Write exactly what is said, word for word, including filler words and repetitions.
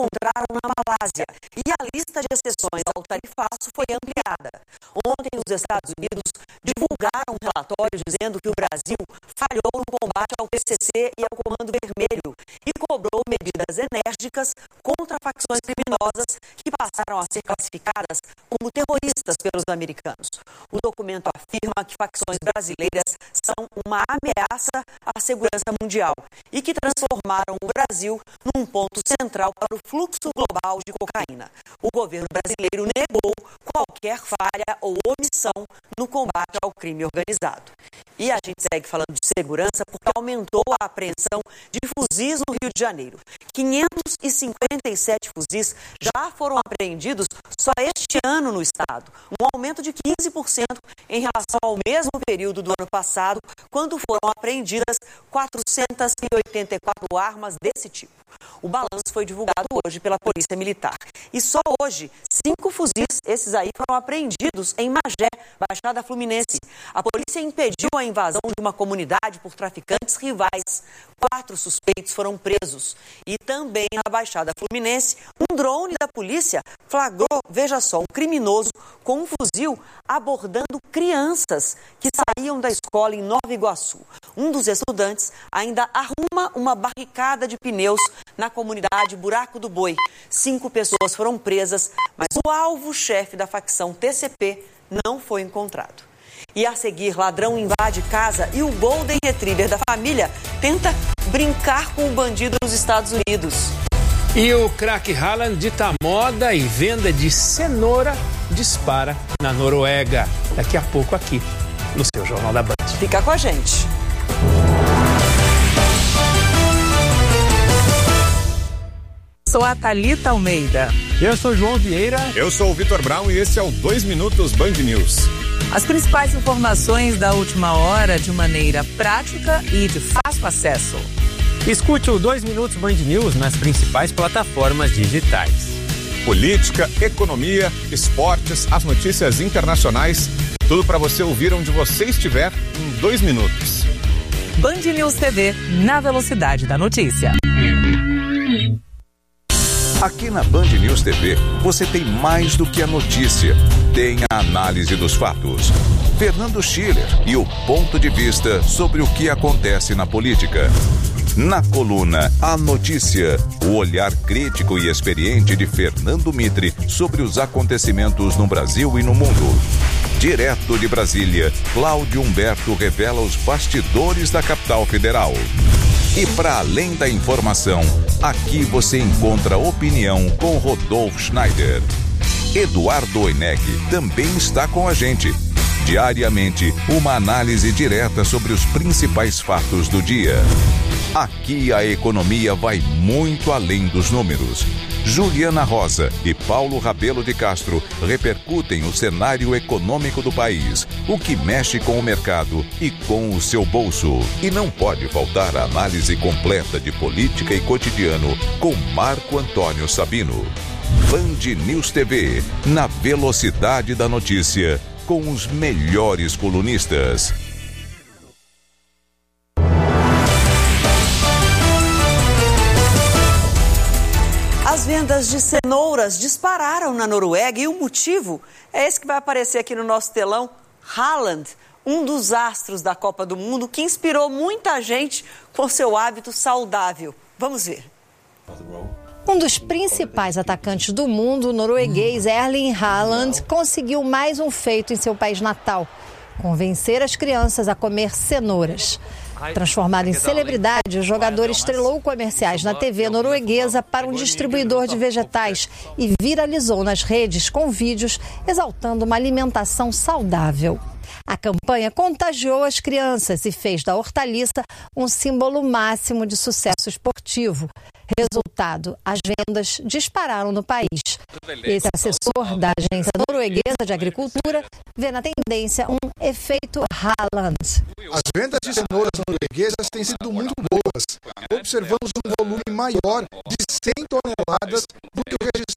encontraram na Malásia e a lista de exceções ao tarifaço foi ampliada. Ontem, os Estados Unidos divulgaram um relatório dizendo que o Brasil falhou no combate ao P C C e ao Comando Vermelho e cobrou medidas enérgicas contra facções criminosas que passaram a ser classificadas como terroristas pelos americanos. O documento afirma que facções brasileiras são uma ameaça à segurança mundial e que transformaram o Brasil num ponto central para o fluxo global de cocaína. O governo brasileiro negou qualquer falha ou omissão no combate ao crime organizado. E a gente segue falando de segurança porque aumentou a apreensão de fuzis no Rio de Janeiro. quinhentos e cinquenta e sete fuzis já foram apreendidos só este ano no estado, um aumento de quinze por cento em relação ao mesmo período do ano passado, quando foram apreendidas quatrocentas e oitenta e quatro armas desse tipo. O balanço foi divulgado hoje pela Polícia Militar. E só hoje, cinco fuzis, esses aí, foram apreendidos em Magé, Baixada Fluminense. A polícia impediu a invasão de uma comunidade por traficantes rivais. Quatro suspeitos foram presos. E também na Baixada Fluminense, um drone da polícia flagrou, veja só, um criminoso com um fuzil abordando crianças que saíam da escola em Nova Iguaçu. Um dos estudantes ainda arruma uma barricada de pneus na comunidade Buraco do Boi. Cinco pessoas foram presas, mas o alvo-chefe da facção T C P não foi encontrado. E a seguir, ladrão invade casa e o Golden Retriever da família tenta brincar com o bandido nos Estados Unidos. E o craque Haaland dita moda e venda de cenoura dispara na Noruega. Daqui a pouco aqui, no seu Jornal da Band. Fica com a gente. Sou a Thalita Almeida. Eu sou João Vieira. Eu sou o Vitor Brown e esse é o dois Minutos Band News. As principais informações da última hora de maneira prática e de fácil acesso. Escute o dois Minutos Band News nas principais plataformas digitais. Política, economia, esportes, as notícias internacionais, tudo para você ouvir onde você estiver em dois minutos. Band News T V, na velocidade da notícia. Aqui na Band News T V, você tem mais do que a notícia. Tem a análise dos fatos. Fernando Schiller e o ponto de vista sobre o que acontece na política. Na coluna A Notícia, o olhar crítico e experiente de Fernando Mitre sobre os acontecimentos no Brasil e no mundo. Direto de Brasília, Cláudio Humberto revela os bastidores da capital federal. E para além da informação, aqui você encontra opinião com Rodolfo Schneider. Eduardo Oineg também está com a gente. Diariamente, uma análise direta sobre os principais fatos do dia. Aqui a economia vai muito além dos números. Juliana Rosa e Paulo Rabelo de Castro repercutem o cenário econômico do país, o que mexe com o mercado e com o seu bolso. E não pode faltar a análise completa de política e cotidiano com Marco Antônio Sabino. Band News T V, na velocidade da notícia, com os melhores colunistas. As vendas de cenouras dispararam na Noruega e o motivo é esse que vai aparecer aqui no nosso telão. Haaland, um dos astros da Copa do Mundo que inspirou muita gente com seu hábito saudável. Vamos ver. Um dos principais atacantes do mundo, o norueguês Erling Haaland, conseguiu mais um feito em seu país natal: convencer as crianças a comer cenouras. Transformado em celebridade, o jogador estrelou comerciais na T V norueguesa para um distribuidor de vegetais e viralizou nas redes com vídeos exaltando uma alimentação saudável. A campanha contagiou as crianças e fez da hortaliça um símbolo máximo de sucesso esportivo. Resultado, as vendas dispararam no país. Esse assessor da Agência Norueguesa de Agricultura vê na tendência um efeito Haaland. As vendas de cenouras norueguesas têm sido muito boas. Observamos um volume maior de cem toneladas do que o registrado